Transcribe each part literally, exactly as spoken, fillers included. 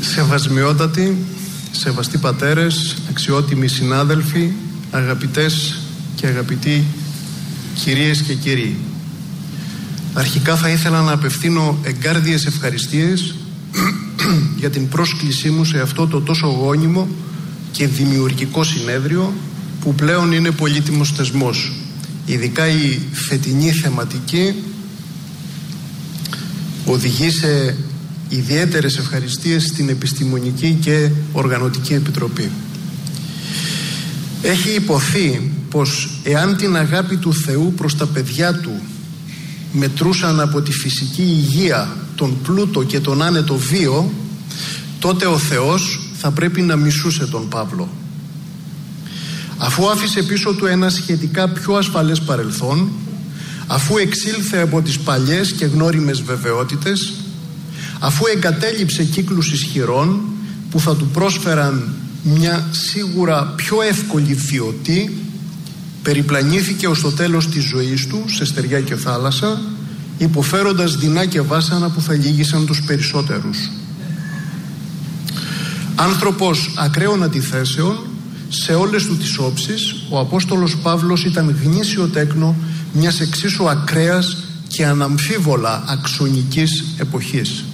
Σεβασμιότατοι, σεβαστοί πατέρες, αξιότιμοι συνάδελφοι, αγαπητές και αγαπητοί κυρίες και κύριοι. Αρχικά θα ήθελα να απευθύνω εγκάρδιες ευχαριστίες για την πρόσκλησή μου σε αυτό το τόσο γόνιμο και δημιουργικό συνέδριο που πλέον είναι πολύτιμος θεσμός. Ειδικά η φετινή θεματική οδηγεί σε ιδιαίτερες ευχαριστίες στην Επιστημονική και Οργανωτική Επιτροπή. Έχει υποθεί πως εάν την αγάπη του Θεού προς τα παιδιά του μετρούσαν από τη φυσική υγεία, τον πλούτο και τον άνετο βίο, τότε ο Θεός θα πρέπει να μισούσε τον Παύλο. Αφού άφησε πίσω του ένα σχετικά πιο ασφαλές παρελθόν, αφού εξήλθε από τις παλιές και γνώριμες βεβαιότητες, αφού εγκατέλειψε κύκλους ισχυρών που θα του πρόσφεραν μια σίγουρα πιο εύκολη βιωτή, περιπλανήθηκε ως το τέλος της ζωής του σε στεριά και θάλασσα, υποφέροντας δεινά και βάσανα που θα λύγησαν τους περισσότερους. Άνθρωπος ακραίων αντιθέσεων, σε όλες του τις όψεις, ο Απόστολος Παύλος ήταν γνήσιο τέκνο μιας εξίσου ακραίας και αναμφίβολα αξονικής εποχής.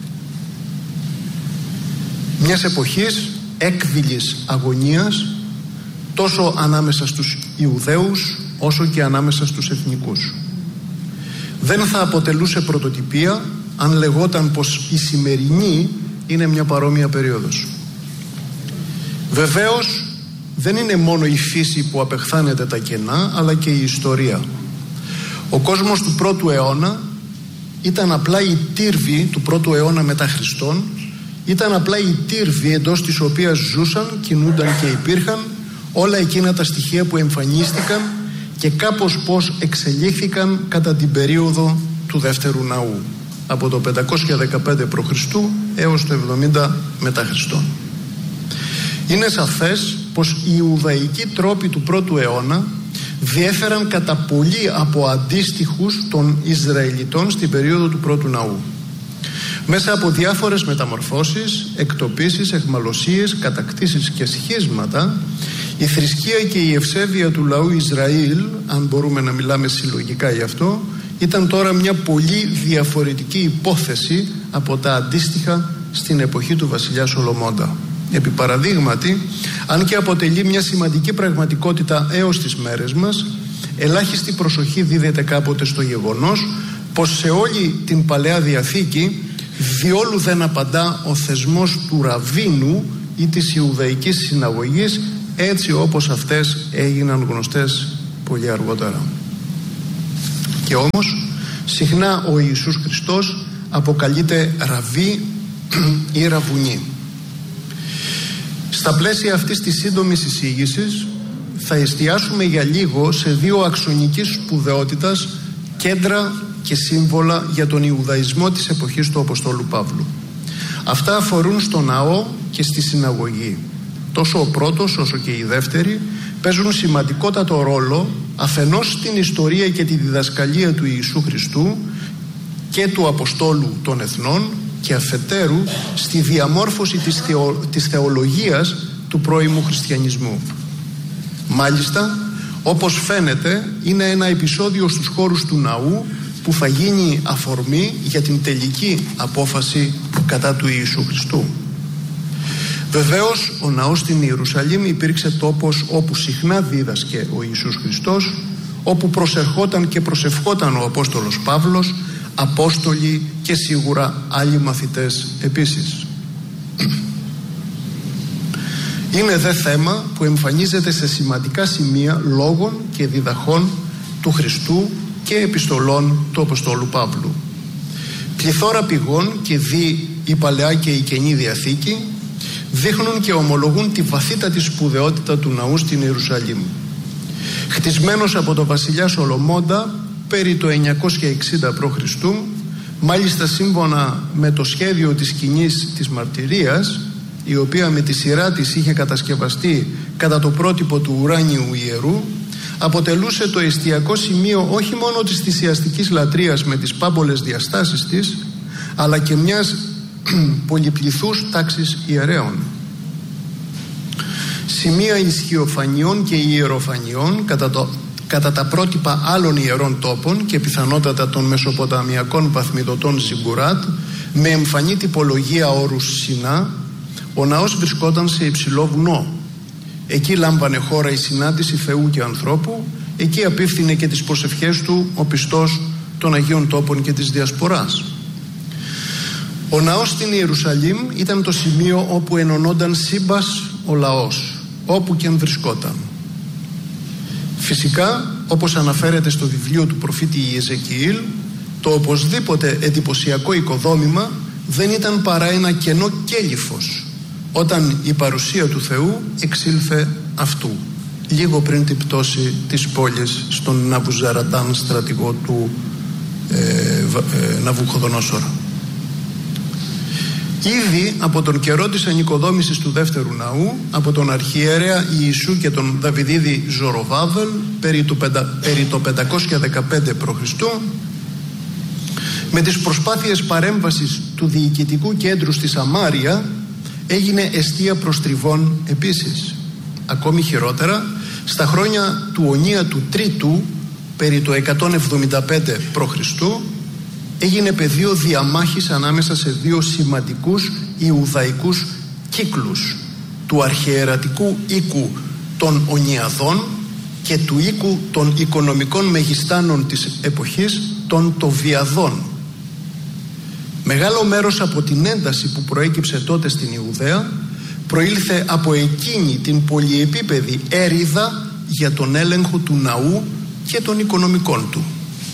Μιας εποχής έκδηλης αγωνίας, τόσο ανάμεσα στους Ιουδαίους όσο και ανάμεσα στους εθνικούς. Δεν θα αποτελούσε πρωτοτυπία αν λεγόταν πως η σημερινή είναι μια παρόμοια περίοδος. Βεβαίως δεν είναι μόνο η φύση που απεχθάνεται τα κενά, αλλά και η ιστορία. Ο κόσμος του πρώτου αιώνα ήταν απλά η τύρβη του πρώτου αιώνα μετά Χριστόν, ήταν απλά η τύρβη εντός της οποίας ζούσαν, κινούνταν και υπήρχαν όλα εκείνα τα στοιχεία που εμφανίστηκαν και κάπως πως εξελίχθηκαν κατά την περίοδο του Δεύτερου Ναού, από το πεντακόσια δεκαπέντε π.Χ. έως το εβδομήντα μετά Χριστόν. Είναι σαφές πως οι Ιουδαϊκοί τρόποι του πρώτου αιώνα διέφεραν κατά πολύ από αντίστοιχους των Ισραηλιτών στην περίοδο του πρώτου ναού. Μέσα από διάφορες μεταμορφώσεις, εκτοπίσεις, εχμαλωσίες, κατακτήσεις και σχίσματα, η θρησκεία και η ευσέβεια του λαού Ισραήλ, αν μπορούμε να μιλάμε συλλογικά γι' αυτό, ήταν τώρα μια πολύ διαφορετική υπόθεση από τα αντίστοιχα στην εποχή του βασιλιά Σολομώντα. Επί παραδείγματι, αν και αποτελεί μια σημαντική πραγματικότητα έως τις μέρες μας, ελάχιστη προσοχή δίδεται κάποτε στο γεγονός πως σε όλη την Παλαιά Διαθήκη διόλου δεν απαντά ο θεσμός του Ραβίνου ή της Ιουδαϊκής Συναγωγής έτσι όπως αυτές έγιναν γνωστές πολύ αργότερα. Και όμως συχνά ο Ιησούς Χριστός αποκαλείται Ραβί ή Ραβουνί. Στα πλαίσια αυτής της σύντομης εισήγησης θα εστιάσουμε για λίγο σε δύο αξονικής σπουδαιότητας κέντρα και σύμβολα για τον Ιουδαϊσμό της εποχής του Αποστόλου Παύλου. Αυτά αφορούν στο ναό και στη συναγωγή. Τόσο ο πρώτος όσο και η δεύτερη παίζουν σημαντικότατο ρόλο αφενός στην ιστορία και τη διδασκαλία του Ιησού Χριστού και του Αποστόλου των Εθνών και αφετέρου στη διαμόρφωση της, θεο, της θεολογίας του πρώιμου χριστιανισμού. Μάλιστα, όπως φαίνεται, είναι ένα επεισόδιο στους χώρους του ναού που θα γίνει αφορμή για την τελική απόφαση κατά του Ιησού Χριστού. Βεβαίως, ο ναός στην Ιερουσαλήμ υπήρξε τόπος όπου συχνά δίδασκε ο Ιησούς Χριστός, όπου προσερχόταν και προσευχόταν ο Απόστολος Παύλος, Απόστολοι και σίγουρα άλλοι μαθητές επίσης. Είναι δε θέμα που εμφανίζεται σε σημαντικά σημεία λόγων και διδαχών του Χριστού και επιστολών του Αποστόλου Παύλου. Πληθώρα πηγών και δι η Παλαιά και η Καινή Διαθήκη δείχνουν και ομολογούν τη βαθύτατη σπουδαιότητα του ναού στην Ιερουσαλήμ. Χτισμένος από τον βασιλιά Σολομώντα περί το εννιακόσια εξήντα π.Χ., μάλιστα σύμφωνα με το σχέδιο της σκηνής της μαρτυρίας, η οποία με τη σειρά της είχε κατασκευαστεί κατά το πρότυπο του ουράνιου ιερού, αποτελούσε το εστιακό σημείο όχι μόνο της θυσιαστικής λατρείας με τις πάμπολες διαστάσεις της, αλλά και μιας πολυπληθούς τάξης ιερέων. Σημεία ισχυοφανιών και ιεροφανιών κατά, το, κατά τα πρότυπα άλλων ιερών τόπων και πιθανότατα των μεσοποταμιακών βαθμιδωτών Ζιγκουράτ, με εμφανή τυπολογία όρους Σινά, ο ναός βρισκόταν σε υψηλό βουνό. Εκεί λάμβανε χώρα η συνάντηση Θεού και ανθρώπου, εκεί απίφθινε και τις προσευχές του ο πιστός των Αγίων Τόπων και της Διασποράς. Ο ναός στην Ιερουσαλήμ ήταν το σημείο όπου ενωνόταν σύμπας ο λαός, όπου και αν βρισκόταν. Φυσικά, όπως αναφέρεται στο βιβλίο του προφήτη Ιεζεκιήλ, το οπωσδήποτε εντυπωσιακό οικοδόμημα δεν ήταν παρά ένα κενό κέλυφος όταν η παρουσία του Θεού εξήλθε αυτού, λίγο πριν την πτώση της πόλης στον Ναβουζαρατάν, στρατηγό του ε, ε, Ναβουχοδονόσορα. Ήδη από τον καιρό της ανοικοδόμησης του δεύτερου ναού, από τον αρχιέρεα Ιησού και τον Δαβιδίδη Ζωροβάβελ περί, του πεντα, περί το πεντακόσια δεκαπέντε π.Χ., με τις προσπάθειες παρέμβασης του διοικητικού κέντρου στη Σαμάρια έγινε εστία προστριβών επίσης. Ακόμη χειρότερα, στα χρόνια του Ονία του Τρίτου περί το εκατόν εβδομήντα πέντε π.Χ. έγινε πεδίο διαμάχης ανάμεσα σε δύο σημαντικούς Ιουδαϊκούς κύκλους, του αρχιερατικού οίκου των Ονιαδών και του οίκου των οικονομικών μεγιστάνων της εποχής των Τοβιαδών. Μεγάλο μέρος από την ένταση που προέκυψε τότε στην Ιουδαία προήλθε από εκείνη την πολυεπίπεδη έρηδα για τον έλεγχο του ναού και των οικονομικών του.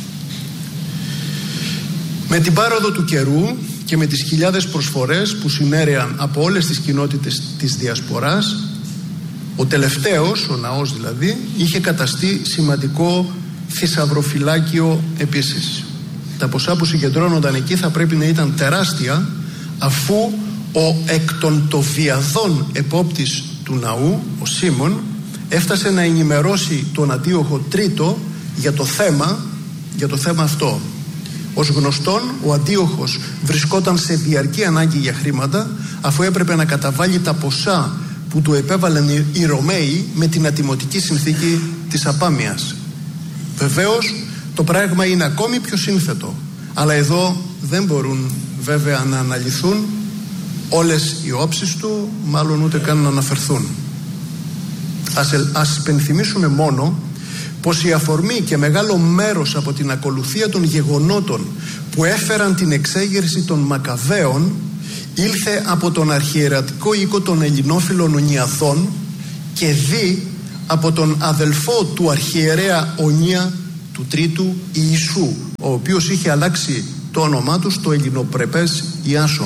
Με την πάροδο του καιρού και με τις χιλιάδες προσφορές που συνέρεαν από όλες τις κοινότητες της Διασποράς, ο τελευταίος, ο ναός δηλαδή, είχε καταστεί σημαντικό θησαυροφυλάκιο επίσης. Τα ποσά που συγκεντρώνονταν εκεί θα πρέπει να ήταν τεράστια, αφού ο εκ των Τοβιαδών επόπτης του ναού, ο Σίμων, έφτασε να ενημερώσει τον Αντίοχο Τρίτο για το θέμα, για το θέμα αυτό. Ως γνωστόν, ο Αντίοχος βρισκόταν σε διαρκή ανάγκη για χρήματα, αφού έπρεπε να καταβάλει τα ποσά που του επέβαλαν οι Ρωμαίοι με την ατιμωτική συνθήκη της Απάμιας. Βεβαίως, το πράγμα είναι ακόμη πιο σύνθετο, αλλά εδώ δεν μπορούν βέβαια να αναλυθούν όλες οι όψεις του, μάλλον ούτε καν να αναφερθούν. Ας, ας υπενθυμίσουμε μόνο πως η αφορμή και μεγάλο μέρος από την ακολουθία των γεγονότων που έφεραν την εξέγερση των Μακαβαίων ήλθε από τον αρχιερατικό οίκο των Ελληνόφιλων Ονιαδών και δι από τον αδελφό του αρχιερέα Ονία του Τρίτου Ιησού, ο οποίος είχε αλλάξει το όνομά του στο ελληνοπρεπές Ιάσον.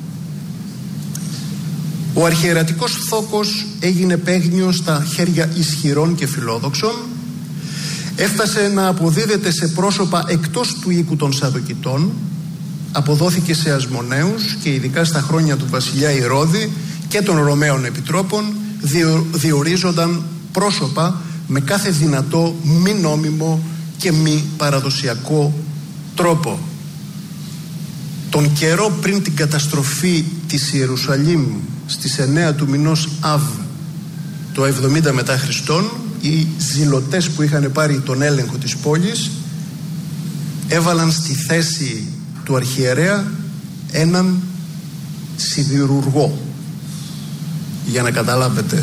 Ο αρχιερατικός θόκος έγινε παίγνιο στα χέρια ισχυρών και φιλόδοξων, έφτασε να αποδίδεται σε πρόσωπα εκτός του οίκου των Σαδοκητών, αποδόθηκε σε Ασμοναίους και ειδικά στα χρόνια του βασιλιά Ηρώδη και των Ρωμαίων Επιτρόπων διο, διορίζονταν πρόσωπα με κάθε δυνατό μη νόμιμο και μη παραδοσιακό τρόπο. Τον καιρό πριν την καταστροφή της Ιερουσαλήμ στις εννέα του μηνός Αβ το εβδομήντα μετά Χριστόν, οι ζηλωτές που είχαν πάρει τον έλεγχο της πόλης έβαλαν στη θέση του αρχιερέα έναν σιδηρουργό, για να καταλάβετε.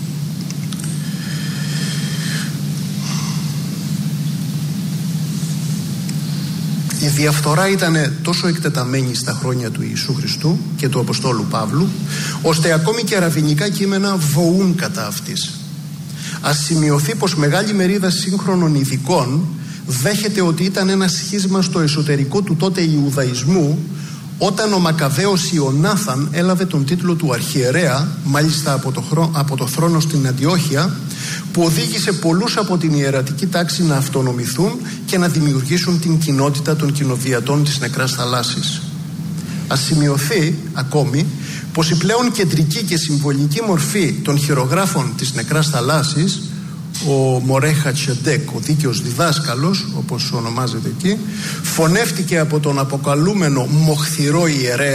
Η διαφθορά ήταν τόσο εκτεταμένη στα χρόνια του Ιησού Χριστού και του Αποστόλου Παύλου, ώστε ακόμη και αραβινικά κείμενα βοούν κατά αυτής. Ας σημειωθεί πως μεγάλη μερίδα σύγχρονων ειδικών δέχεται ότι ήταν ένα σχίσμα στο εσωτερικό του τότε Ιουδαϊσμού, όταν ο Μακαβαίος Ιωνάθαν έλαβε τον τίτλο του αρχιερέα, μάλιστα από το, χρό, από το θρόνο στην Αντιόχεια, που οδήγησε πολλούς από την ιερατική τάξη να αυτονομηθούν και να δημιουργήσουν την κοινότητα των κοινοβιατών της Νεκράς Θαλάσσης. Ας σημειωθεί ακόμη πως η πλέον κεντρική και συμβολική μορφή των χειρογράφων της Νεκράς Θαλάσσης, ο Μορέχα Τσεντέκ, ο δίκαιος διδάσκαλος όπως ονομάζεται εκεί, φωνεύτηκε από τον αποκαλούμενο μοχθηρό ιερέα,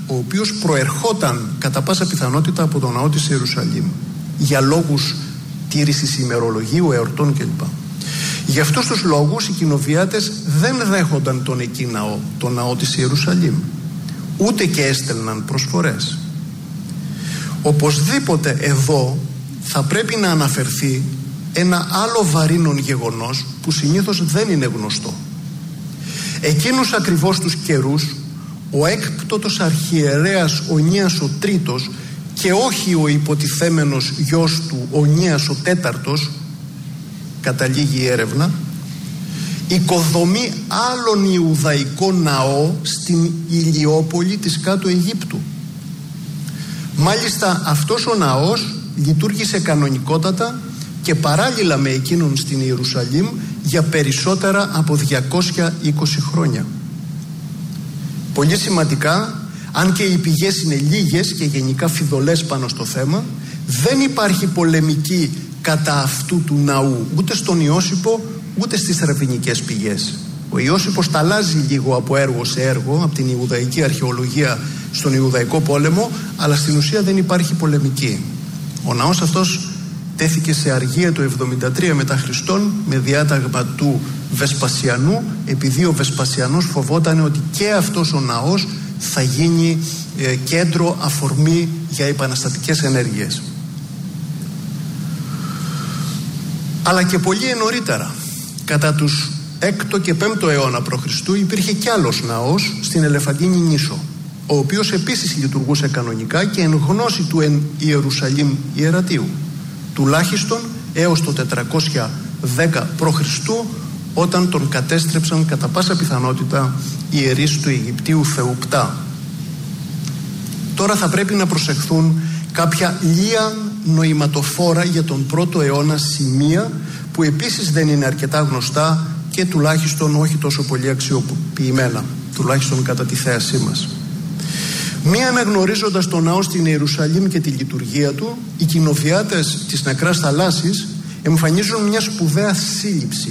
ο οποίος προερχόταν κατά πάσα πιθανότητα από τον ναό της Ιερουσαλήμ για λόγους τήρησης ημερολογίου, εορτών κλπ. Για αυτούς τους λόγους οι κοινοβιάτες δεν δέχονταν τον εκεί ναό, τον ναό της Ιερουσαλήμ, ούτε και έστελναν προσφορές. Οπωσδήποτε εδώ θα πρέπει να αναφερθεί ένα άλλο βαρύνον γεγονός που συνήθως δεν είναι γνωστό. Εκείνους ακριβώς τους καιρούς ο έκπτωτος αρχιερέας Ωνίας ο Τρίτος και όχι ο υποτιθέμενος γιος του Ωνίας ο Τέταρτος, καταλήγει η έρευνα, οικοδομεί άλλον Ιουδαϊκό ναό στην Ηλιόπολη της κάτω Αιγύπτου. Μάλιστα αυτός ο ναός λειτουργήσε κανονικότατα και παράλληλα με εκείνον στην Ιερουσαλήμ για περισσότερα από διακόσια είκοσι χρόνια. Πολύ σημαντικά, αν και οι πηγές είναι λίγες και γενικά φιδωλές πάνω στο θέμα, δεν υπάρχει πολεμική κατά αυτού του ναού ούτε στον Ιώσυπο ούτε στις ραβινικές πηγές. Ο Ιώσυπος τα αλλάζει λίγο από έργο σε έργο, από την Ιουδαϊκή αρχαιολογία στον Ιουδαϊκό πόλεμο, αλλά στην ουσία δεν υπάρχει πολεμική. Ο ναός αυτός τέθηκε σε αργία το εβδομήντα τρία μετά Χριστόν με διάταγμα του Βεσπασιανού, επειδή ο Βεσπασιανός φοβόταν ότι και αυτός ο ναός θα γίνει ε, κέντρο, αφορμή για επαναστατικές ενέργειες. Αλλά και πολύ νωρίτερα, κατά τους έκτο και πέμπτο αιώνα π.Χ. υπήρχε κι άλλος ναός στην Ελεφαντίνη νήσο, ο οποίος επίσης λειτουργούσε κανονικά και εν γνώση του εν Ιερουσαλήμ ιερατείου, τουλάχιστον έως το τετρακόσια δέκα π.Χ., όταν τον κατέστρεψαν κατά πάσα πιθανότητα οι ιερείς του Αιγυπτίου Θεού Πτά. Τώρα θα πρέπει να προσεχθούν κάποια λία νοηματοφόρα για τον πρώτο αιώνα σημεία που επίσης δεν είναι αρκετά γνωστά και τουλάχιστον όχι τόσο πολύ αξιοποιημένα, τουλάχιστον κατά τη θέασή μας. Μία αναγνωρίζοντας τον ναό στην Ιερουσαλήμ και τη λειτουργία του, οι κοινοβιάτες της Νεκράς Θαλάσσης εμφανίζουν μια σπουδαία σύλληψη,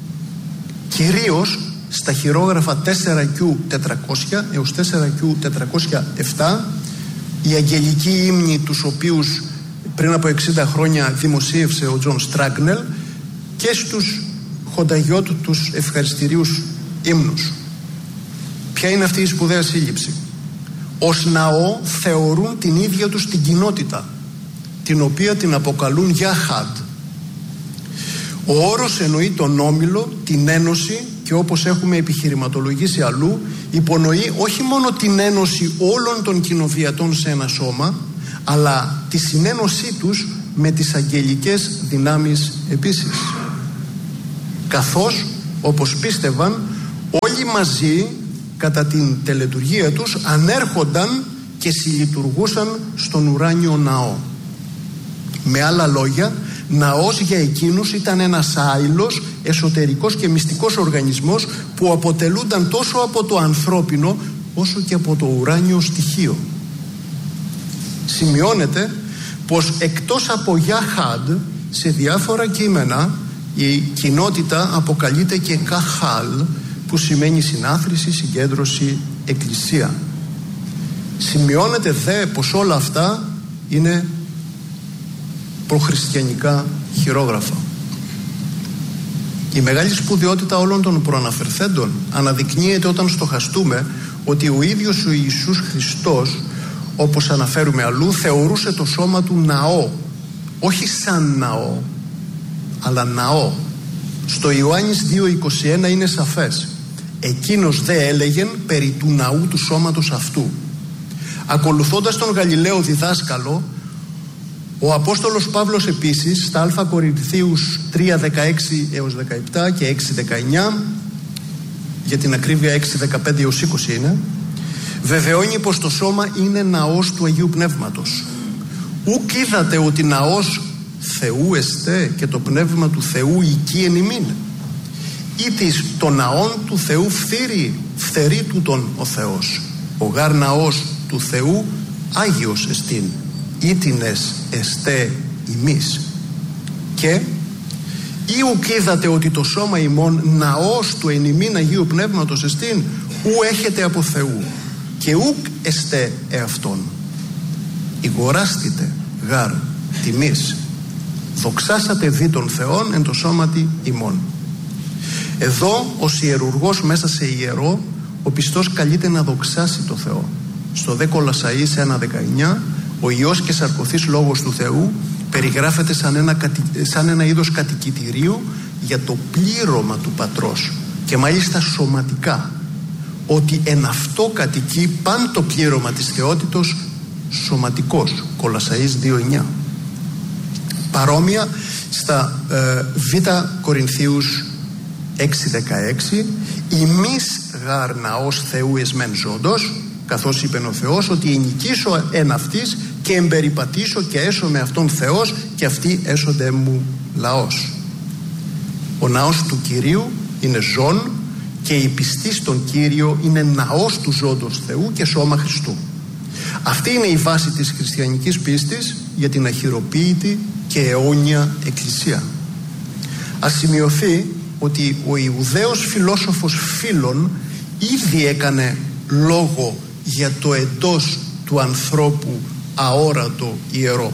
κυρίως στα χειρόγραφα τέσσερα κιου τετρακόσια έως τέσσερα κιου τετρακόσια επτά, οι αγγελικοί ύμνοι τους οποίους πριν από εξήντα χρόνια δημοσίευσε ο Τζον Στράγνελ, και στους χονταγιώτου τους ευχαριστηρίους ύμνους. Ποια είναι αυτή η σπουδαία σύλληψη? Ως ναό θεωρούν την ίδια τους την κοινότητα, την οποία την αποκαλούν Γιάχαντ. Ο όρος εννοεί τον όμιλο, την ένωση, και όπως έχουμε επιχειρηματολογήσει αλλού, υπονοεί όχι μόνο την ένωση όλων των κοινοβιατών σε ένα σώμα, αλλά τη συνένωσή τους με τις αγγελικές δυνάμεις επίσης. Καθώς, όπως πίστευαν, όλοι μαζί κατά την τελετουργία τους ανέρχονταν και συλλειτουργούσαν στον ουράνιο ναό. Με άλλα λόγια, ναός για εκείνους ήταν ένας άειλος, εσωτερικός και μυστικός οργανισμός που αποτελούνταν τόσο από το ανθρώπινο όσο και από το ουράνιο στοιχείο. Σημειώνεται πως εκτός από Γιάχαντ, σε διάφορα κείμενα η κοινότητα αποκαλείται και Καχάλ, που σημαίνει συνάθρηση, συγκέντρωση, εκκλησία. Σημειώνεται δε πως όλα αυτά είναι προχριστιανικά χειρόγραφα. Η μεγάλη σπουδαιότητα όλων των προαναφερθέντων αναδεικνύεται όταν στοχαστούμε ότι ο ίδιος ο Ιησούς Χριστός, όπως αναφέρουμε αλλού, θεωρούσε το σώμα του ναό, όχι σαν ναό, αλλά ναό. Στο Ιωάννης δύο είκοσι ένα είναι σαφές: εκείνος δε έλεγεν περί του ναού του σώματος αυτού. Ακολουθώντας τον Γαλιλαίο διδάσκαλο, ο Απόστολος Παύλος επίσης στα Α Κορινθίους τρία δεκαέξι έως δεκαεπτά και έξι δεκαεννιά, για την ακρίβεια έξι δεκαπέντε έως είκοσι είναι, βεβαιώνει πως το σώμα είναι ναός του Αγίου Πνεύματος. Ουκ είδατε ότι ναός Θεού εστέ και το Πνεύμα του Θεού οικεί εν ημίν. Ήτις το ναόν του Θεού φθήρει, φθερεί τούτον ο Θεός. Ο γάρ ναός του Θεού Άγιος εστίν, ήτινες εστέ ημείς. Και ή ουκ είδατε ότι το σώμα ημών ναός του εν ημίν Αγίου Πνεύματος εστίν, ου έχετε από Θεού. και ουκ εστέ εαυτόν. Ηγοράστητε γάρ τιμής, δοξάσατε δι των Θεών εν το σώματι ημών. Εδώ ως ιερουργός μέσα σε ιερό, ο πιστός καλείται να δοξάσει το Θεό. Στο δε Κολασσαείς ένα δεκαεννιά, ο Υιός και σαρκωθής λόγος του Θεού περιγράφεται σαν ένα, σαν ένα είδος κατοικητηρίου για το πλήρωμα του Πατρός, και μάλιστα σωματικά, ότι εν αυτό κατοικεί παν το πλήρωμα της θεότητος σωματικός. Κολασσαείς δύο εννιά. Παρόμοια στα ε, Β Κορινθίους έξι δεκαέξι, ημείς γάρ ναός Θεού εσμέν ζώντος, καθώς είπε ο Θεός ότι ενοικήσω εν αυτής και εμπεριπατήσω και έσω με αυτόν Θεός και αυτοί έσονται μου λαός. Ο ναός του Κυρίου είναι ζών και η πιστή στον Κύριο είναι ναός του ζώντος Θεού και σώμα Χριστού. Αυτή είναι η βάση της χριστιανικής πίστης για την αχυροποίητη και αιώνια Εκκλησία. Ας σημειωθεί ότι ο Ιουδαίος φιλόσοφος Φίλων ήδη έκανε λόγο για το εντός του ανθρώπου αόρατο ιερό.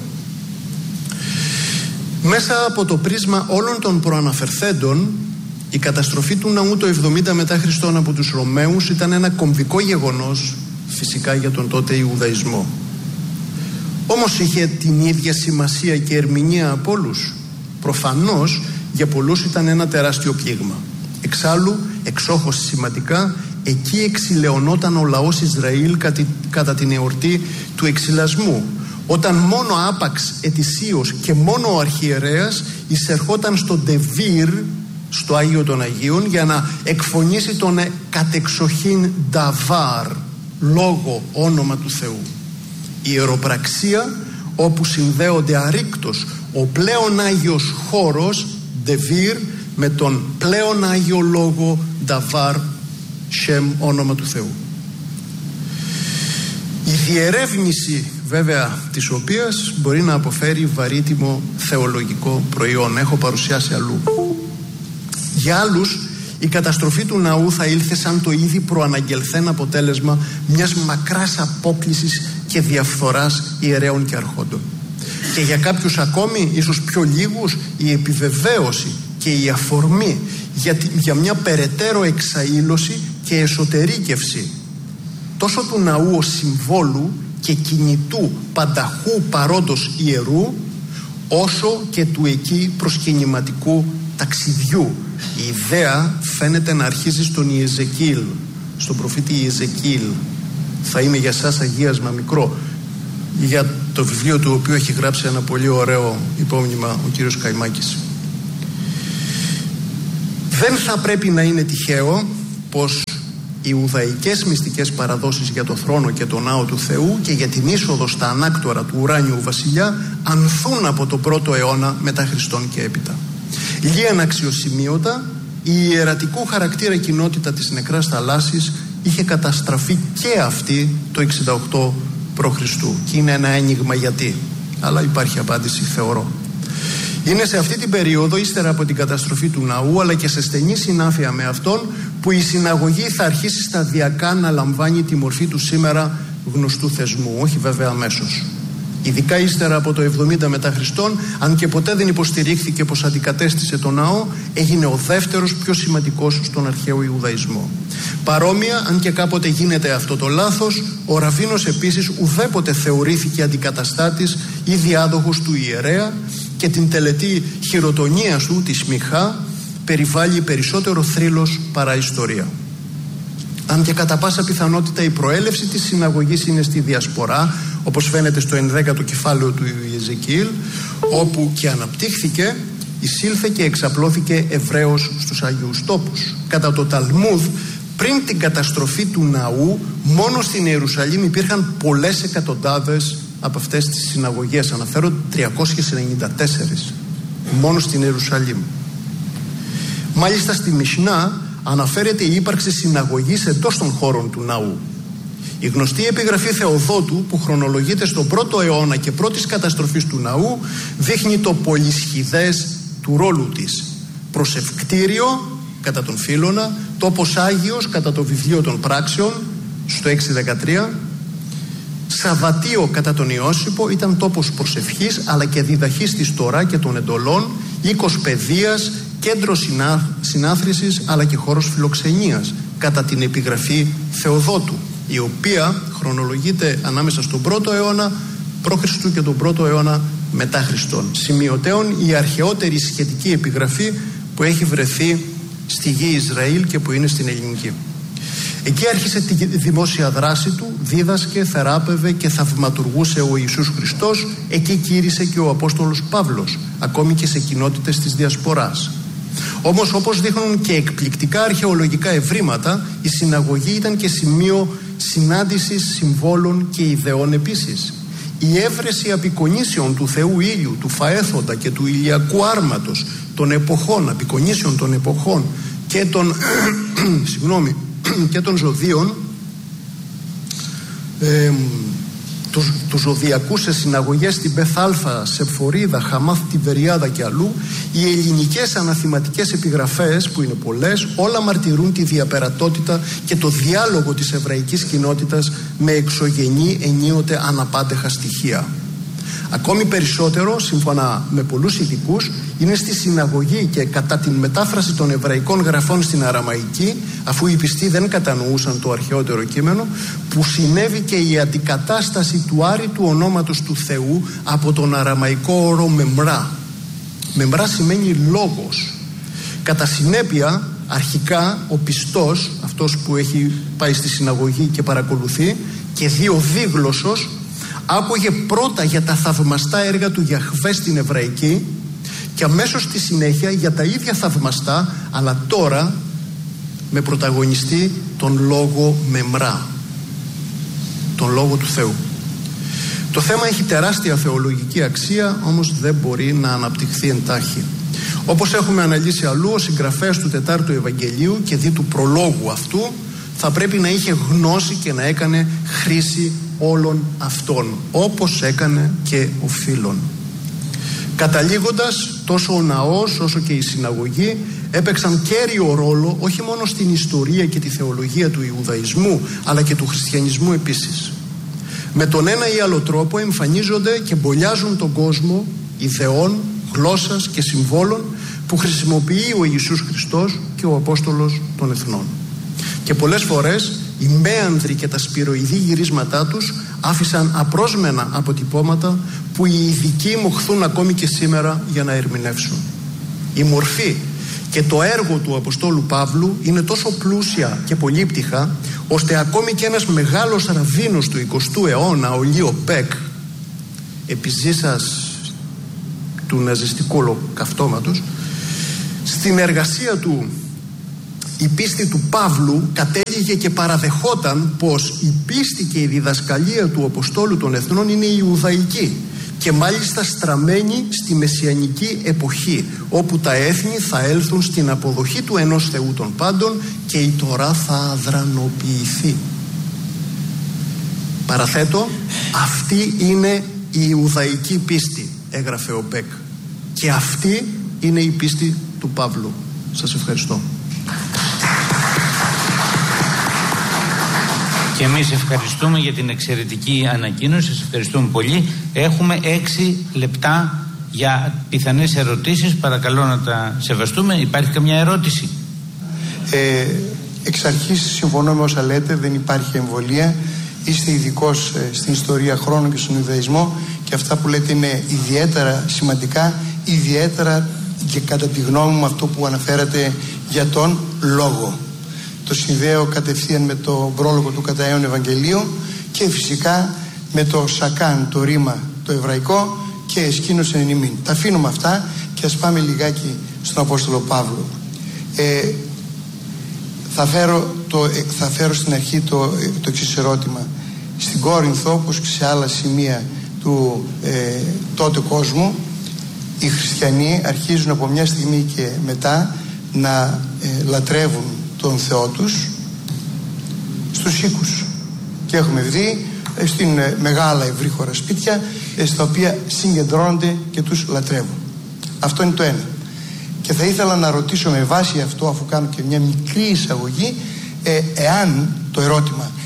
Μέσα από το πρίσμα όλων των προαναφερθέντων, η καταστροφή του ναού το εβδομήντα μετά Χριστόν από τους Ρωμαίους ήταν ένα κομβικό γεγονός φυσικά για τον τότε Ιουδαϊσμό. Όμως είχε την ίδια σημασία και ερμηνεία από όλους? Προφανώς για πολλούς ήταν ένα τεράστιο πλήγμα. Εξάλλου, εξόχως σημαντικά, εκεί εξηλαιωνόταν ο λαός Ισραήλ κατά την εορτή του εξηλασμού, όταν μόνο άπαξ ετησίως και μόνο ο αρχιερέας εισερχόταν στο Ντεβίρ, στο Άγιο των Αγίων, για να εκφωνήσει τον κατεξοχήν Νταβάρ, λόγο, όνομα του Θεού. Η ιεροπραξία όπου συνδέονται αρρήκτως ο πλέον Άγιος χώρος Ντεβίρ με τον πλέον Άγιο λόγο Νταβάρ, Σεμ, όνομα του Θεού. Η διερεύνηση βέβαια της οποίας μπορεί να αποφέρει βαρύτιμο θεολογικό προϊόν. Έχω παρουσιάσει αλλού. Για άλλους η καταστροφή του ναού θα ήλθε σαν το ήδη προαναγγελθέν αποτέλεσμα μιας μακράς απόκλησης και διαφθοράς ιερέων και αρχόντων. Και για κάποιους ακόμη, ίσως πιο λίγους, η επιβεβαίωση και η αφορμή για, για μια περαιτέρω εξαήλωση και εσωτερήκευση τόσο του ναού ως συμβόλου και κινητού πανταχού παρόντος ιερού, όσο και του εκεί προσκυνηματικού ταξιδιού. Η ιδέα φαίνεται να αρχίζει στον Ιεζεκίλ, στον προφήτη Ιεζεκίλ. Θα είμαι για σας αγίασμα μικρό, για το βιβλίο του οποίου έχει γράψει ένα πολύ ωραίο υπόμνημα ο κύριος Καϊμάκης. Δεν θα πρέπει να είναι τυχαίο πως οι ουδαϊκές μυστικές παραδόσεις για το θρόνο και το ναό του Θεού και για την είσοδο στα ανάκτορα του ουράνιου βασιλιά ανθούν από το πρώτο αιώνα μετά Χριστόν και έπειτα. Λίαν αξιοσημείωτα, η ιερατικού χαρακτήρα κοινότητα της Νεκράς Θαλάσσης είχε καταστραφεί και αυτή το εξήντα οκτώ π.Χ. και είναι ένα ένιγμα γιατί, αλλά υπάρχει απάντηση, θεωρώ. Είναι σε αυτή την περίοδο, ύστερα από την καταστροφή του ναού αλλά και σε στενή συνάφεια με αυτόν, που η συναγωγή θα αρχίσει σταδιακά να λαμβάνει τη μορφή του σήμερα γνωστού θεσμού, όχι βέβαια αμέσως. Ειδικά ύστερα από το εβδομήντα μετά Χριστόν, αν και ποτέ δεν υποστηρίχθηκε πως αντικατέστησε τον ναό, έγινε ο δεύτερος πιο σημαντικός στον αρχαίο Ιουδαϊσμό. Παρόμοια, αν και κάποτε γίνεται αυτό το λάθος, ο Ραβίνος επίσης ουδέποτε θεωρήθηκε αντικαταστάτης ή διάδοχος του ιερέα και την τελετή χειροτονίας του, τη Σμιχά, περιβάλλει περισσότερο θρύλος παρά ιστορία. Αν και κατά πάσα πιθανότητα η προέλευση της συναγωγής είναι στη Διασπορά, όπως φαίνεται στο ενδέκατο κεφάλαιο του Ιεζεκίλ, όπου και αναπτύχθηκε, εισήλθε και εξαπλώθηκε ευρέως στους Αγίους Τόπους. Κατά το Ταλμούδ, πριν την καταστροφή του ναού, μόνο στην Ιερουσαλήμ υπήρχαν πολλές εκατοντάδες από αυτές τις συναγωγές. Αναφέρω τριακόσιες ενενήντα τέσσερις μόνο στην Ιερουσαλήμ. Μάλιστα στη Μισνά αναφέρεται η ύπαρξη συναγωγής εντός των χώρων του ναού. Η γνωστή επιγραφή Θεοδότου, που χρονολογείται στον πρώτο αιώνα και πρώτης καταστροφής του ναού, δείχνει το πολυσχηδές του ρόλου της. Προσευκτήριο κατά τον Φίλωνα, τόπος Άγιος κατά το βιβλίο των πράξεων, στο έξι δεκατρία. Σαββατίο κατά τον Ιώσυπο ήταν τόπος προσευχής αλλά και διδαχής της Τωρά και των εντολών, οίκος παιδείας, κέντρο συνά, συνάθρησης αλλά και χώρος φιλοξενίας κατά την επιγραφή Θεοδότου, η οποία χρονολογείται ανάμεσα στον πρώτο αιώνα π.Χ. και τον πρώτο αιώνα μετά Χριστόν. Σημειωτέων η αρχαιότερη σχετική επιγραφή που έχει βρεθεί στη γη Ισραήλ και που είναι στην ελληνική. Εκεί άρχισε τη δημόσια δράση του, δίδασκε, θεράπευε και θαυματουργούσε ο Ιησούς Χριστός. Εκεί κήρυσε και ο Απόστολος Παύλος, ακόμη και σε κοινότητες της Διασποράς. Όμως, όπως δείχνουν και εκπληκτικά αρχαιολογικά ευρήματα, η συναγωγή ήταν και σημείο συνάντησης συμβόλων και ιδεών επίσης. Η έβρεση απεικονίσεων του Θεού Ήλιου, του Φαέθοντα και του ηλιακού άρματος των εποχών, απεικονίσεων των εποχών και των, συγγνώμη, και των ζωδίων, ε, τους, τους ζωδιακούς σε συναγωγές στην Πεθάλφα, σε Φορίδα, Χαμάθ, Τιβεριάδα και αλλού, οι ελληνικές αναθηματικές επιγραφές που είναι πολλές, όλα μαρτυρούν τη διαπερατότητα και το διάλογο της εβραϊκής κοινότητας με εξωγενή ενίοτε αναπάντεχα στοιχεία. Ακόμη περισσότερο, σύμφωνα με πολλούς ειδικούς, είναι στη συναγωγή και κατά την μετάφραση των εβραϊκών γραφών στην αραμαϊκή, αφού οι πιστοί δεν κατανοούσαν το αρχαιότερο κείμενο, που συνέβη και η αντικατάσταση του άρρητου ονόματος του Θεού από τον αραμαϊκό όρο μεμρά. Μεμρά σημαίνει λόγος. Κατά συνέπεια, αρχικά ο πιστός, αυτός που έχει πάει στη συναγωγή και παρακολουθεί και δύο δίγλωσσος, άκουγε πρώτα για τα θαυμαστά έργα του Γιαχβέ στην εβραϊκή και αμέσως στη συνέχεια για τα ίδια θαυμαστά, αλλά τώρα με πρωταγωνιστή τον λόγο μεμρά, τον λόγο του Θεού. Το θέμα έχει τεράστια θεολογική αξία, όμως δεν μπορεί να αναπτυχθεί εντάχει. Όπως έχουμε αναλύσει αλλού, ο συγγραφέας του Τετάρτου Ευαγγελίου και δι του προλόγου αυτού θα πρέπει να είχε γνώση και να έκανε χρήση όλων αυτών, όπως έκανε και ο Φίλων. Καταλήγοντας, τόσο ο ναός όσο και η συναγωγή έπαιξαν κέριο ρόλο όχι μόνο στην ιστορία και τη θεολογία του Ιουδαϊσμού, αλλά και του χριστιανισμού επίσης. Με τον ένα ή άλλο τρόπο εμφανίζονται και μπολιάζουν τον κόσμο ιδεών, γλώσσας και συμβόλων που χρησιμοποιεί ο Ιησούς Χριστός και ο Απόστολος των Εθνών. Και πολλές φορές οι μέανδροι και τα σπυροειδή γυρίσματά τους άφησαν απρόσμενα αποτυπώματα που οι ειδικοί μοχθούν ακόμη και σήμερα για να ερμηνεύσουν. Η μορφή και το έργο του Αποστόλου Παύλου είναι τόσο πλούσια και πολύπτυχα, ώστε ακόμη και ένας μεγάλος ραββίνος του εικοστού αιώνα, ο Λίο Πεκ, επιζήσας του ναζιστικού ολοκαυτώματος, στην εργασία του η πίστη του Παύλου κατέληγε και παραδεχόταν πως η πίστη και η διδασκαλία του Αποστόλου των Εθνών είναι Ιουδαϊκή και μάλιστα στραμμένη στη μεσιανική εποχή, όπου τα έθνη θα έλθουν στην αποδοχή του ενός Θεού των πάντων και η Τωρά θα αδρανοποιηθεί. Παραθέτω, αυτή είναι η Ιουδαϊκή πίστη, έγραφε ο Πεκ, και αυτή είναι η πίστη του Παύλου. Σας ευχαριστώ. Και εμείς ευχαριστούμε για την εξαιρετική ανακοίνωση. Σας ευχαριστούμε πολύ. Έχουμε έξι λεπτά για πιθανές ερωτήσεις. Παρακαλώ να τα σεβαστούμε. Υπάρχει καμιά ερώτηση? Ε, εξ αρχής συμφωνώ με όσα λέτε. Δεν υπάρχει εμβολία. Είστε ειδικός ε, στην ιστορία χρόνου και στον Ιουδαϊσμό και αυτά που λέτε είναι ιδιαίτερα σημαντικά, ιδιαίτερα και κατά τη γνώμη μου αυτό που αναφέρατε για τον λόγο. Το συνδέω κατευθείαν με το πρόλογο του κατά αίων Ευαγγελίου και φυσικά με το σακάν, το ρήμα το εβραϊκό και εσκήνωσεν εν ημίν. Τα αφήνουμε αυτά και ας πάμε λιγάκι στον Απόστολο Παύλο. Ε, θα, φέρω το, θα φέρω στην αρχή το, το εξής ερώτημα. Στην Κόρινθο, όπως και σε άλλα σημεία του ε, τότε κόσμου, οι χριστιανοί αρχίζουν από μια στιγμή και μετά να ε, λατρεύουν τον Θεό τους στους οίκους. Και έχουμε δει ε, στην ε, μεγάλα ευρύχωρα σπίτια ε, στα οποία συγκεντρώνονται και τους λατρεύουν. Αυτό είναι το ένα. Και θα ήθελα να ρωτήσω με βάση αυτό, αφού κάνω και μια μικρή εισαγωγή, ε, εάν το ερώτημα,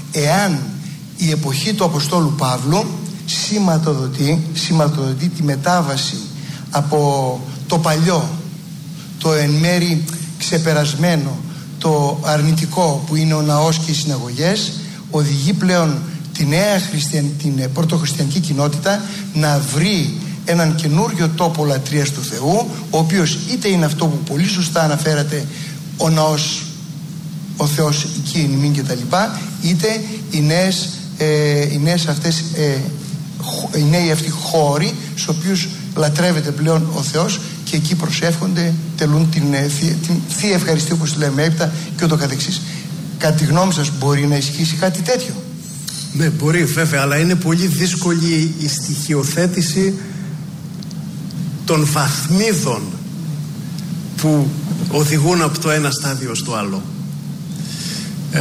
εάν η εποχή του Αποστόλου Παύλου σηματοδοτεί, σηματοδοτεί τη μετάβαση από το παλιό, το εν μέρη ξεπερασμένο, το αρνητικό που είναι ο ναός και οι συναγωγές, οδηγεί πλέον τη νέα χριστιαν, την πρωτοχριστιανική κοινότητα να βρει έναν καινούριο τόπο λατρείας του Θεού, ο οποίος είτε είναι αυτό που πολύ σωστά αναφέρατε, ο ναός, ο Θεός εκεί είναι ημίν και τα λοιπά, είτε οι νέες, ε, οι νέες αυτές ε, οι νέοι αυτοί χώροι στους οποίους λατρεύεται πλέον ο Θεός και εκεί προσεύχονται, τελούν την, την Θεία Ευχαριστία όπως τη λέμε έπειτα και ούτω καθεξής. Κατά τη γνώμη σας μπορεί να ισχύσει κάτι τέτοιο? Ναι, μπορεί βέβαια, αλλά είναι πολύ δύσκολη η στοιχειοθέτηση των βαθμίδων που οδηγούν από το ένα στάδιο στο άλλο. Ε,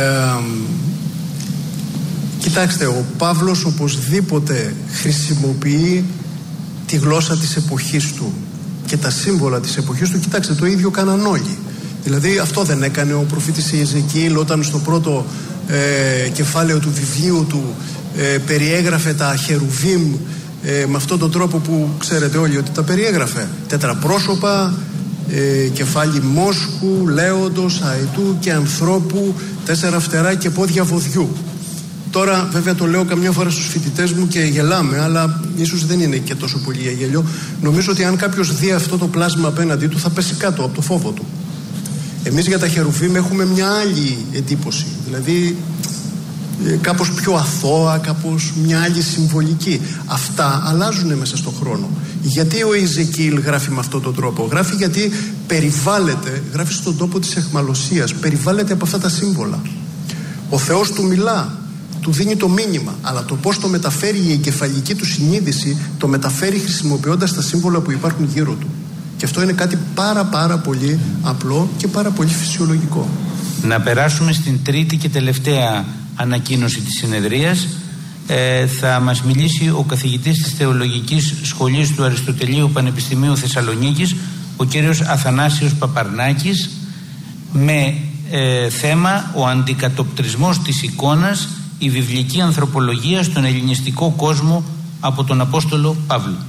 κοιτάξτε, ο Παύλος οπωσδήποτε χρησιμοποιεί τη γλώσσα της εποχής του και τα σύμβολα της εποχής του. Κοιτάξτε, το ίδιο κάναν όλοι. Δηλαδή αυτό δεν έκανε ο προφήτης Ιεζεκιήλ όταν στο πρώτο ε, κεφάλαιο του βιβλίου του ε, περιέγραφε τα χερουβίμ ε, με αυτόν τον τρόπο που ξέρετε όλοι ότι τα περιέγραφε. Τετραπρόσωπα, ε, κεφάλι μόσχου, λέοντος, αετού και ανθρώπου, τέσσερα φτερά και πόδια βοδιού. Τώρα βέβαια το λέω καμιά φορά στους φοιτητές μου και γελάμε, αλλά ίσως δεν είναι και τόσο πολύ για γέλιο. Νομίζω ότι αν κάποιος δει αυτό το πλάσμα απέναντί του θα πέσει κάτω από το φόβο του. Εμείς για τα χερουβίμ έχουμε μια άλλη εντύπωση, δηλαδή ε, κάπως πιο αθώα, κάπως μια άλλη συμβολική. Αυτά αλλάζουν μέσα στον χρόνο. Γιατί ο Ιεζεκιήλ γράφει με αυτόν τον τρόπο? Γράφει γιατί περιβάλλεται, γράφει στον τόπο της αιχμαλωσίας, περιβάλλεται από αυτά τα σύμβολα. Ο Θεός του μιλά, του δίνει το μήνυμα, αλλά το πώς το μεταφέρει η εγκεφαλική του συνείδηση, το μεταφέρει χρησιμοποιώντας τα σύμβολα που υπάρχουν γύρω του. Και αυτό είναι κάτι πάρα πάρα πολύ απλό και πάρα πολύ φυσιολογικό. Να περάσουμε στην τρίτη και τελευταία ανακοίνωση της συνεδρίας. Ε, θα μας μιλήσει ο καθηγητής της Θεολογικής Σχολής του Αριστοτελείου Πανεπιστημίου Θεσσαλονίκης, ο κύριος Αθανάσιος Παπαρνάκης, με ε, θέμα ο αντικατοπτρισμός της εικόνας, η βιβλική ανθρωπολογία στον ελληνιστικό κόσμο από τον Απόστολο Παύλο.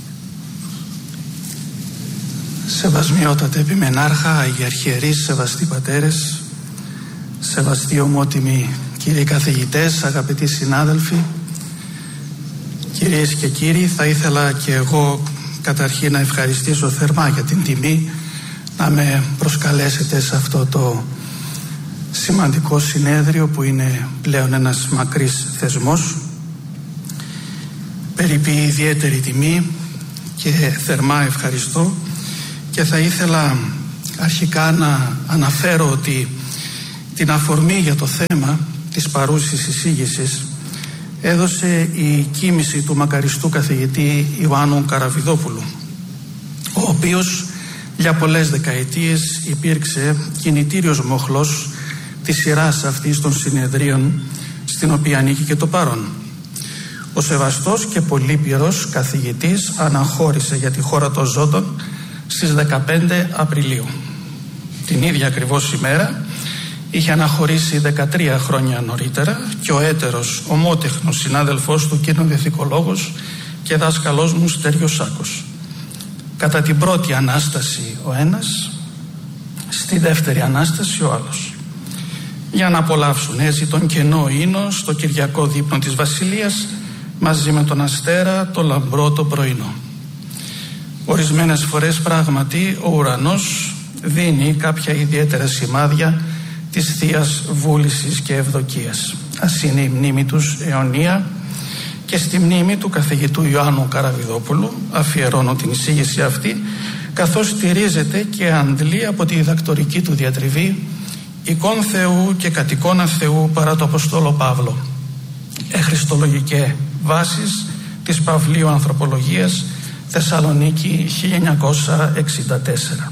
Σεβασμιότατε επιμενάρχα, αγιαρχιερείς, σεβαστοί πατέρες, σεβαστοί ομότιμοι κύριοι καθηγητές, αγαπητοί συνάδελφοι, κυρίες και κύριοι, θα ήθελα και εγώ καταρχήν να ευχαριστήσω θερμά για την τιμή να με προσκαλέσετε σε αυτό το σημαντικό συνέδριο που είναι πλέον ένας μακρύς θεσμός. Περιποιεί ιδιαίτερη τιμή και θερμά ευχαριστώ. Και θα ήθελα αρχικά να αναφέρω ότι την αφορμή για το θέμα της παρούσης εισήγησης έδωσε η κοίμηση του μακαριστού καθηγητή Ιωάννου Καραβιδόπουλου, ο οποίος για πολλές δεκαετίες υπήρξε κινητήριος μοχλός της σειράς αυτής των συνεδρίων στην οποία ανήκει και το παρόν. Ο σεβαστός και πολύπειρος καθηγητής αναχώρησε για τη χώρα των ζώντων στις δεκαπέντε Απριλίου. Την ίδια ακριβώς ημέρα είχε αναχωρήσει δεκατρία χρόνια νωρίτερα και ο έτερος ομότεχνος συνάδελφός του, κοινωδιαθηκολόγος και δάσκαλός μου Στέριος Σάκος. Κατά την πρώτη Ανάσταση ο ένας, στη δεύτερη Ανάσταση ο άλλος, για να απολαύσουν έτσι τον κενό ίνο στο Κυριακό δείπνο της Βασιλείας μαζί με τον Αστέρα το λαμπρό το πρωινό. Ορισμένες φορές πράγματι ο ουρανός δίνει κάποια ιδιαίτερα σημάδια της Θείας βούλησης και ευδοκίας. Ας είναι η μνήμη τους αιωνία και στη μνήμη του καθηγητού Ιωάννου Καραβιδόπουλου αφιερώνω την εισήγηση αυτή, καθώς στηρίζεται και αντλεί από τη διδακτορική του διατριβή «Εικόν Θεού και κατ' εικόνα Θεού παρά το Αποστόλο Παύλο. Εχριστολογικέ βάσεις της Παυλίου Ανθρωπολογίας, Θεσσαλονίκη χίλια εννιακόσια εξήντα τέσσερα».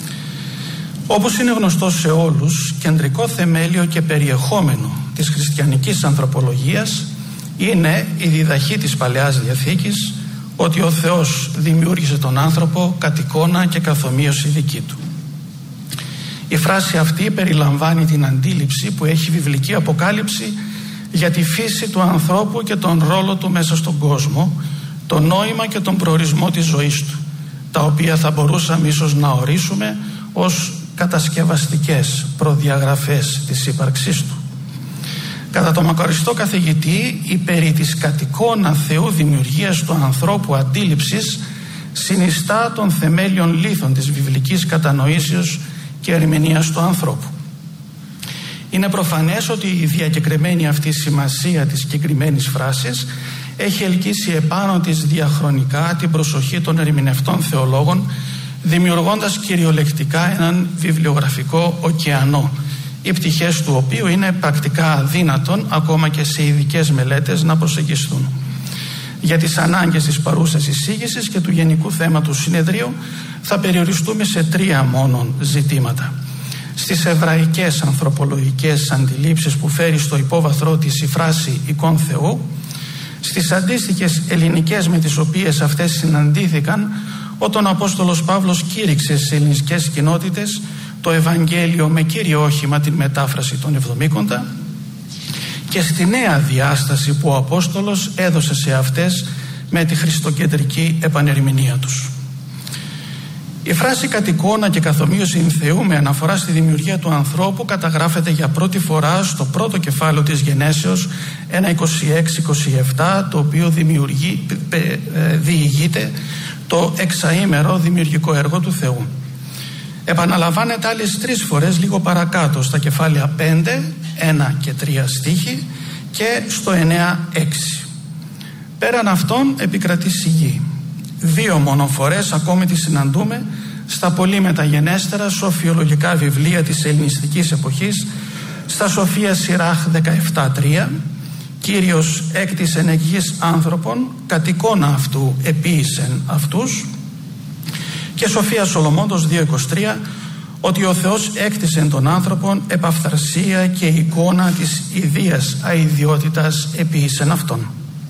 Όπως είναι γνωστό σε όλους, κεντρικό θεμέλιο και περιεχόμενο της χριστιανικής ανθρωπολογίας είναι η διδαχή της Παλαιάς Διαθήκης ότι ο Θεός δημιούργησε τον άνθρωπο κατ' εικόνα και καθ' ομοίωση δική του. Η φράση αυτή περιλαμβάνει την αντίληψη που έχει η βιβλική αποκάλυψη για τη φύση του ανθρώπου και τον ρόλο του μέσα στον κόσμο, το νόημα και τον προορισμό της ζωής του, τα οποία θα μπορούσαμε ίσως να ορίσουμε ως κατασκευαστικές προδιαγραφές της ύπαρξής του. Κατά τον μακαριστό καθηγητή, η περί της κατ' εικόνα Θεού δημιουργίας του ανθρώπου αντίληψης συνιστά των θεμέλιων λίθων της βιβλικής κατανοήσεως και ερμηνείας του ανθρώπου. Είναι προφανές ότι η διακεκριμένη αυτή σημασία της συγκεκριμένης φράσης έχει ελκύσει επάνω της διαχρονικά την προσοχή των ερμηνευτών θεολόγων, δημιουργώντας κυριολεκτικά έναν βιβλιογραφικό ωκεανό, οι πτυχές του οποίου είναι πρακτικά αδύνατον ακόμα και σε ειδικές μελέτες να προσεγγιστούν. Για τις ανάγκες της παρούσας εισήγησης και του γενικού θέματος συνεδρίου θα περιοριστούμε σε τρία μόνον ζητήματα. Στις εβραϊκές ανθρωπολογικές αντιλήψεις που φέρει στο υπόβαθρό της η φράση «εικόν Θεού», στις αντίστοιχες ελληνικές με τις οποίες αυτές συναντήθηκαν όταν ο Απόστολος Παύλος κήρυξε στις ελληνικές κοινότητες το Ευαγγέλιο με κύριο όχημα την μετάφραση των Εβδομήκοντα, και στη νέα διάσταση που ο Απόστολος έδωσε σε αυτές με τη χριστοκεντρική επανερμηνεία τους. Η φράση «κατ' εικόνα και καθομοίωση Θεού» με αναφορά στη δημιουργία του ανθρώπου καταγράφεται για πρώτη φορά στο πρώτο κεφάλαιο της Γενέσεως ένα είκοσι έξι είκοσι επτά, το οποίο δημιουργεί, διηγείται το εξαήμερο δημιουργικό έργο του Θεού. Επαναλαμβάνεται άλλες τρεις φορές λίγο παρακάτω στα κεφάλαια πέντε, ένα και τρία στίχη και στο εννέα έξι. Πέραν αυτών επικρατεί σιγή. Δύο μόνο φορές ακόμη τη συναντούμε στα πολύ μεταγενέστερα σοφιολογικά βιβλία της ελληνιστικής εποχής, στα Σοφία Σιράχ δεκαεπτά τρία, Κύριος έκτισεν εκ γης άνθρωπον, κατ' εικόνα αυτού επίησεν αυτούς, και Σοφία Σολομόντος δύο είκοσι τρία, ότι ο Θεός έκτισεν τον άνθρωπον επ' αυθαρσία και εικόνα της ιδίας αηδιότητας επίησεν αυτόν.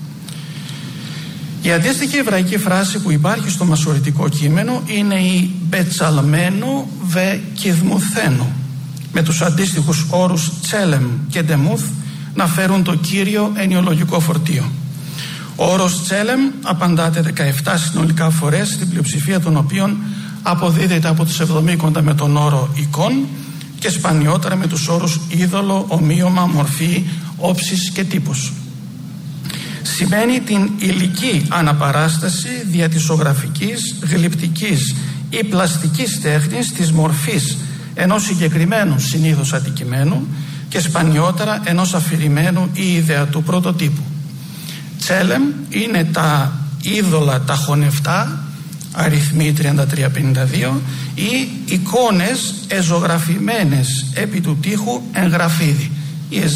Η αντίστοιχη εβραϊκή φράση που υπάρχει στο μασωρητικό κείμενο είναι η «μπετσαλμένου βε κιδμουθένου», με τους αντίστοιχους όρους «τσέλεμ» και «ντεμούθ» να φέρουν το κύριο ενιολογικό φορτίο. Ο όρος «τσέλεμ» απαντάται δεκαεπτά συνολικά φορές, στην πλειοψηφία των οποίων αποδίδεται από τους Εβδομήκοντα με τον όρο «εικόν» και σπανιότερα με τους όρους «είδωλο», «ομοίωμα», «μορφή», «όψης» και «τύπος». Σημαίνει την υλική αναπαράσταση δια της ζωγραφικής, γλυπτικής ή πλαστικής τέχνης της μορφής ενός συγκεκριμένου συνήθως αντικειμένου και σπανιότερα ενός αφηρημένου ή ιδεατού πρωτοτύπου. Τσέλεμ είναι τα είδωλα τα χωνευτά, αριθμοί τριάντα τρία πενήντα δύο, ή εικόνες εζωγραφημένες επί του τοίχου εν γραφίδι,